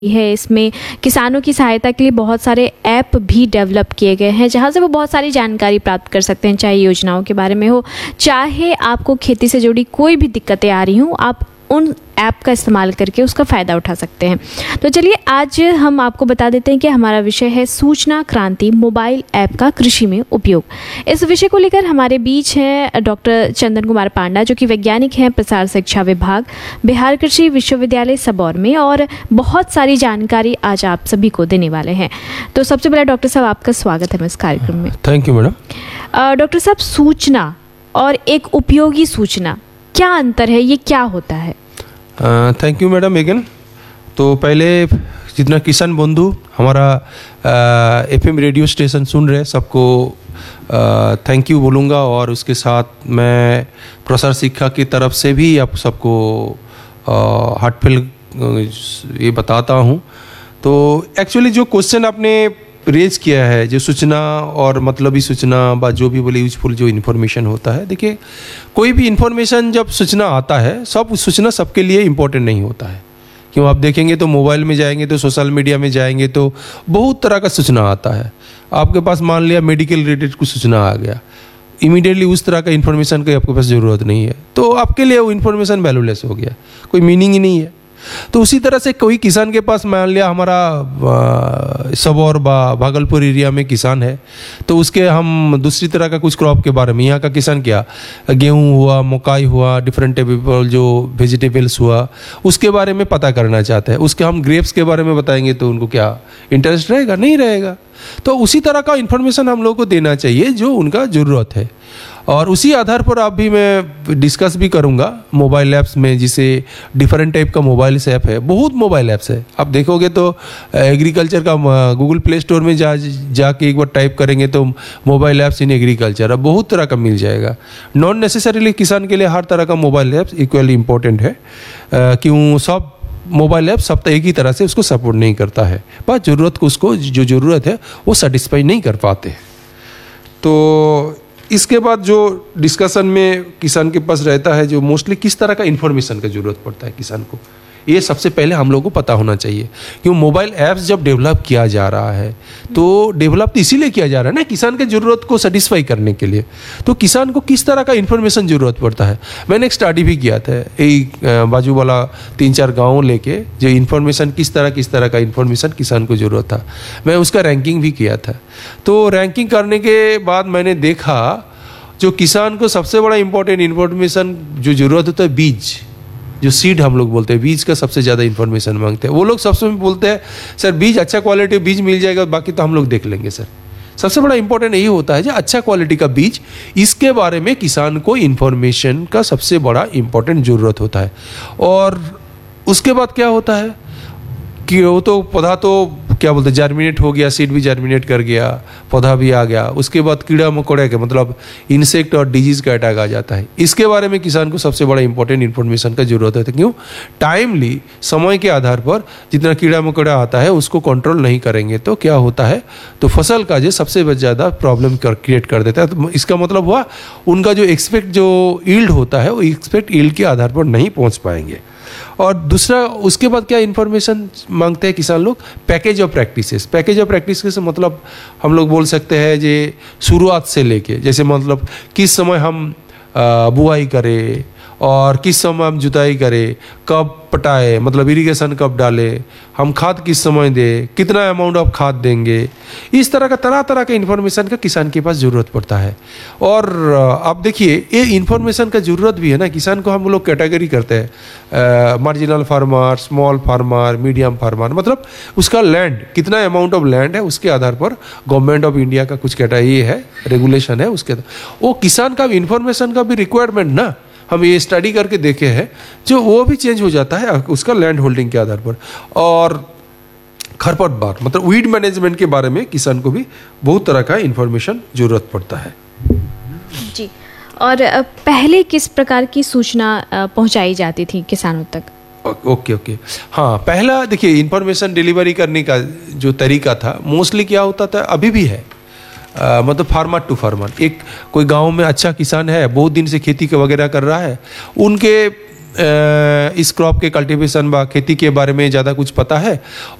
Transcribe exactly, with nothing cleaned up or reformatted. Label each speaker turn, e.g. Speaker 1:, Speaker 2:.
Speaker 1: है। इसमें किसानों की सहायता के लिए बहुत सारे ऐप भी डेवलप किए गए हैं जहां से वो बहुत सारी जानकारी प्राप्त कर सकते हैं, चाहे योजनाओं के बारे में हो, चाहे आपको खेती से जुड़ी कोई भी दिक्कतें आ रही हों, आप उन ऐप का इस्तेमाल करके उसका फ़ायदा उठा सकते हैं। तो चलिए आज हम आपको बता देते हैं कि हमारा विषय है सूचना क्रांति मोबाइल ऐप का कृषि में उपयोग। इस विषय को लेकर हमारे बीच हैं डॉक्टर चंदन कुमार पांडा, जो कि वैज्ञानिक हैं प्रसार शिक्षा विभाग, बिहार कृषि विश्वविद्यालय सबौर में, और बहुत सारी जानकारी आज आप सभी को देने वाले हैं। तो सबसे पहले डॉक्टर साहब आपका स्वागत है इस कार्यक्रम में।
Speaker 2: Thank you madam.
Speaker 1: डॉक्टर साहब, सूचना और एक उपयोगी सूचना क्या अंतर है, ये क्या होता है?
Speaker 2: Thank you madam again. तो पहले जितना किसान बंधु हमारा एफएम रेडियो स्टेशन सुन रहे सबको थैंक यू बोलूँगा, और उसके साथ मैं प्रसार शिक्षा की तरफ से भी आप सबको हार्टफेल ये बताता हूँ। तो एक्चुअली जो क्वेश्चन आपने रेज किया है, जो सूचना और मतलबी सूचना बा जो भी बोले यूजफुल जो इन्फॉर्मेशन होता है, देखिए कोई भी इन्फॉर्मेशन जब सूचना आता है, सब सूचना सबके लिए इम्पोर्टेंट नहीं होता है। क्यों आप देखेंगे तो मोबाइल में जाएंगे तो सोशल मीडिया में जाएंगे तो बहुत तरह का सूचना आता है। आपके पास मान लिया मेडिकल रिलेटेड कुछ सूचना आ गया, इमीडिएटली उस तरह का इन्फॉर्मेशन की आपके पास ज़रूरत नहीं है, तो आपके लिए वो इन्फॉर्मेशन वैल्यूलेस हो गया, कोई मीनिंग ही नहीं है। तो उसी तरह से कोई किसान के पास मान लिया हमारा सबौर बा भागलपुर एरिया में किसान है, तो उसके हम दूसरी तरह का कुछ क्रॉप के बारे में, यहाँ का किसान क्या गेहूँ हुआ, मकाई हुआ, डिफरेंट टाइप जो वेजिटेबल्स हुआ, उसके बारे में पता करना चाहते हैं, उसके हम ग्रेप्स के बारे में बताएंगे तो उनको क्या इंटरेस्ट रहेगा? नहीं रहेगा। तो उसी तरह का इन्फॉर्मेशन हम लोगों को देना चाहिए जो उनका ज़रूरत है, और उसी आधार पर आप भी मैं डिस्कस भी करूंगा मोबाइल ऐप्स में, जिसे डिफरेंट टाइप का मोबाइल ऐप है, बहुत मोबाइल ऐप्स है। आप देखोगे तो एग्रीकल्चर का गूगल प्ले स्टोर में जा जाके एक बार टाइप करेंगे तो मोबाइल ऐप्स इन एग्रीकल्चर अब बहुत तरह का मिल जाएगा। नॉन नेसेसरीली किसान के लिए हर तरह का मोबाइल ऐप्स इक्वली इम्पोर्टेंट है, क्यों सब मोबाइल ऐप सब एक ही तरह से उसको सपोर्ट नहीं करता है, बस ज़रूरत को उसको जो ज़रूरत है वो सेटिस्फाई नहीं कर पाते। तो इसके बाद जो डिस्कशन में किसान के पास रहता है, जो मोस्टली किस तरह का इन्फॉर्मेशन का ज़रूरत पड़ता है किसान को, ये सबसे पहले हम लोगों को पता होना चाहिए। क्यों मोबाइल ऐप्स जब डेवलप किया जा रहा है तो डेवलप तो इसीलिए किया जा रहा है ना, किसान के ज़रूरत को सेटिस्फाई करने के लिए। तो किसान को किस तरह का इन्फॉर्मेशन ज़रूरत पड़ता है, मैंने एक स्टडी भी किया था, एक बाजू वाला तीन चार गाँव लेके, जो इन्फॉर्मेशन किस तरह किस तरह का इन्फॉर्मेशन किसान को ज़रूरत था, मैं उसका रैंकिंग भी किया था। तो रैंकिंग करने के बाद मैंने देखा जो किसान को सबसे बड़ा इंपॉर्टेंट इन्फॉर्मेशन जो ज़रूरत होता है, बीज, जो सीड हम लोग बोलते हैं, बीज का सबसे ज़्यादा इन्फॉर्मेशन मांगते हैं। वो लोग सबसे बोलते हैं सर बीज अच्छा क्वालिटी बीज मिल जाएगा, बाकी तो हम लोग देख लेंगे। सर सबसे बड़ा इंपॉर्टेंट यही होता है जो अच्छा क्वालिटी का बीज, इसके बारे में किसान को इन्फॉर्मेशन का सबसे बड़ा इंपॉर्टेंट ज़रूरत होता है। और उसके बाद क्या होता है कि वो तो पौधा तो क्या बोलते हैं जर्मिनेट हो गया, सीड भी जर्मिनेट कर गया, पौधा भी आ गया, उसके बाद कीड़ा मकोड़े के मतलब इंसेक्ट और डिजीज़ का अटैक आ जाता है। इसके बारे में किसान को सबसे बड़ा इंपॉर्टेंट इन्फॉर्मेशन का जरूरत है। क्यों? टाइमली समय के आधार पर जितना कीड़ा मकोड़ा आता है उसको कंट्रोल नहीं करेंगे तो क्या होता है, तो फसल का जो सबसे ज़्यादा प्रॉब्लम क्रिएट कर देता है। तो इसका मतलब हुआ उनका जो एक्सपेक्ट जो ईल्ड होता है वो एक्सपेक्ट ईल्ड के आधार पर नहीं पहुँच पाएंगे। और दूसरा उसके बाद क्या इन्फॉर्मेशन मांगते हैं किसान लोग, package of practices. Package of practices से मतलब हम लोग बोल सकते हैं जे शुरुआत से लेके, जैसे मतलब किस समय हम बुआई करें और किस समय हम जुताई करें, कब पटाए मतलब इरिगेशन कब डाले, हम खाद किस समय दें, कितना अमाउंट ऑफ खाद देंगे, इस तरह का तरह तरह का इन्फॉर्मेशन का किसान के पास ज़रूरत पड़ता है। और आप देखिए ये इन्फॉर्मेशन का ज़रूरत भी है ना, किसान को हम लोग कैटेगरी करते हैं, marginal farmer, small farmer, medium farmer, मतलब उसका लैंड कितना अमाउंट ऑफ लैंड है उसके आधार पर गवर्नमेंट ऑफ इंडिया का कुछ कैटेगरी है, रेगुलेशन है, उसके वो किसान का इन्फॉर्मेशन का भी रिक्वायरमेंट ना हम ये स्टडी करके देखे हैं, जो वो भी चेंज हो जाता है उसका लैंड होल्डिंग के आधार पर। और खरपतवार मतलब वीड मैनेजमेंट के बारे में किसान को भी बहुत तरह का इन्फॉर्मेशन जरूरत पड़ता है
Speaker 1: जी। और पहले किस प्रकार की सूचना पहुंचाई जाती थी किसानों तक?
Speaker 2: ओके ओके हाँ, पहला देखिए इन्फॉर्मेशन डिलीवरी करने का जो तरीका था मोस्टली क्या होता था, अभी भी है, Uh, मतलब फार्मर टू फार्मर। एक कोई गांव में अच्छा किसान है, बहुत दिन से खेती वगैरह कर रहा है, उनके इस क्रॉप के कल्टीवेशन व खेती के बारे में ज़्यादा कुछ पता है